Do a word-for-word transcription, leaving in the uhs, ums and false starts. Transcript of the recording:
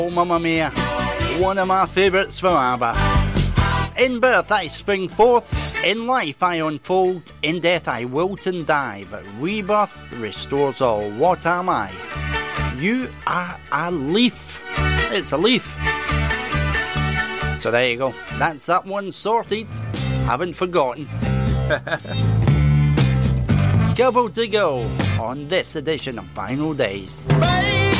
Oh, Mamma Mia, one of my favourites from ABBA. In birth I spring forth, in life I unfold, in death I wilt and die, but rebirth restores all. What am I? You are a leaf. It's a leaf. So there you go. That's that one sorted. Haven't forgotten. Couple to go on this edition of Final Days. Bye.